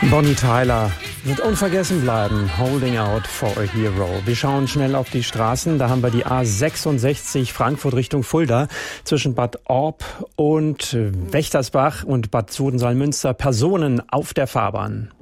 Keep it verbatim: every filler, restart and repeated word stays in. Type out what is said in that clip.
Bonnie Tyler wird unvergessen bleiben. Holding out for a hero. Wir schauen schnell auf die Straßen. Da haben wir die A sechsundsechzig Frankfurt Richtung Fulda zwischen Bad Orb und Wächtersbach und Bad Sodensalmünster. Personen auf der Fahrbahn.